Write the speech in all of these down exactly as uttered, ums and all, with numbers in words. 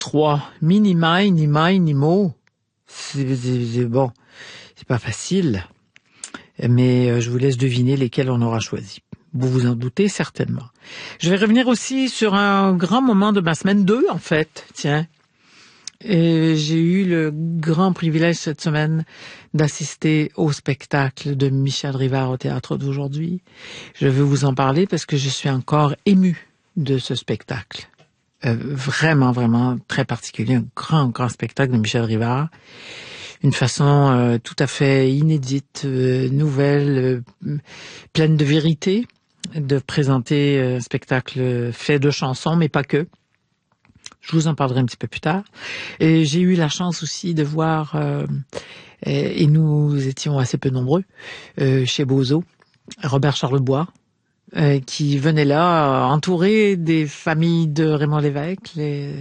trois. Mini mai, ni mai, ni mo. C'est, c'est, c'est bon. C'est pas facile. Mais euh, je vous laisse deviner lesquels on aura choisi. Vous vous en doutez certainement. Je vais revenir aussi sur un grand moment de ma semaine deux, en fait. Tiens. Et j'ai eu le grand privilège cette semaine d'assister au spectacle de Michel Rivard au Théâtre d'Aujourd'hui. Je veux vous en parler parce que je suis encore émue de ce spectacle. Euh, vraiment, vraiment très particulier. Un grand, grand spectacle de Michel Rivard. Une façon euh, tout à fait inédite, euh, nouvelle, euh, pleine de vérité, de présenter un spectacle fait de chansons, mais pas que. Je vous en parlerai un petit peu plus tard. Et j'ai eu la chance aussi de voir, euh, et, et nous étions assez peu nombreux, euh, chez Bozo, Robert Charlebois, euh, qui venait là, entouré des familles de Raymond Lévesque, les,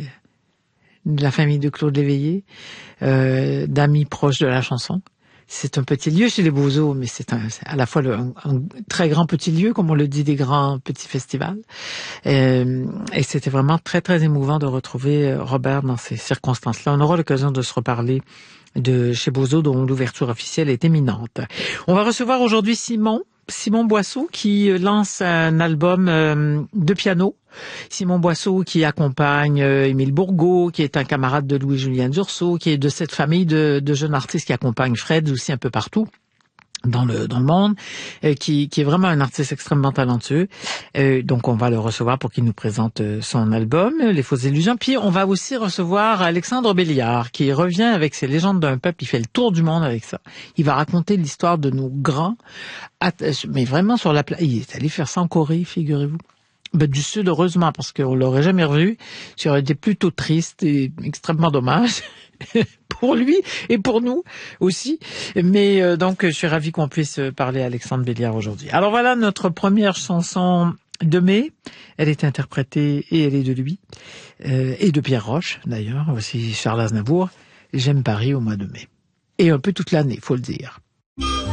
de la famille de Claude Léveillé, euh, d'amis proches de la chanson. C'est un petit lieu chez les Bozo, mais c'est, un, c'est à la fois le, un, un très grand petit lieu, comme on le dit, des grands petits festivals. Et, et c'était vraiment très, très émouvant de retrouver Robert dans ces circonstances-là. On aura l'occasion de se reparler de chez Bozo, dont l'ouverture officielle est imminente. On va recevoir aujourd'hui Simon, Simon Boisseau, qui lance un album euh, de piano. Simon Boisseau qui accompagne euh, Émile Bourgault, qui est un camarade de Louis-Julien Dursault, qui est de cette famille de, de jeunes artistes qui accompagnent Fred aussi un peu partout dans le dans le monde, euh, qui qui est vraiment un artiste extrêmement talentueux. Euh, donc on va le recevoir pour qu'il nous présente euh, son album Les Fausses Illusions. Puis on va aussi recevoir Alexandre Béliard qui revient avec ses légendes d'un peuple. Il fait le tour du monde avec ça. Il va raconter l'histoire de nos grands, mais vraiment sur la plage. Il est allé faire ça en Corée, figurez-vous. Ben, du Sud, heureusement, parce qu'on l'aurait jamais revu. Ça aurait été plutôt triste et extrêmement dommage pour lui et pour nous aussi. Mais euh, donc, je suis ravi qu'on puisse parler à Alexandre Béliard aujourd'hui. Alors voilà notre première chanson de mai. Elle est interprétée et elle est de lui euh, et de Pierre Roche d'ailleurs, aussi Charles Aznavour. J'aime Paris au mois de mai et un peu toute l'année, faut le dire.